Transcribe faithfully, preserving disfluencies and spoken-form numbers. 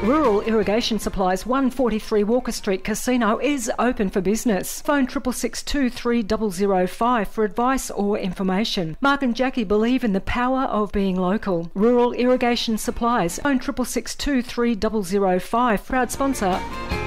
Rural Irrigation Supplies, one forty-three Walker Street Casino is open for business. Phone six six six, two three zero zero five for advice or information. Mark and Jackie believe in the power of being local. Rural Irrigation Supplies. Phone six six six, two three zero zero five. Proud sponsor.